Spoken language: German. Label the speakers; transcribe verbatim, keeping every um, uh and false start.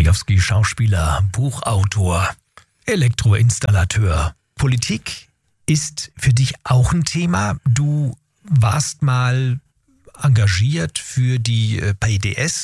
Speaker 1: Zdrojewski, Schauspieler, Buchautor, Elektroinstallateur. Politik ist für dich auch ein Thema. Du warst mal engagiert für die P D S,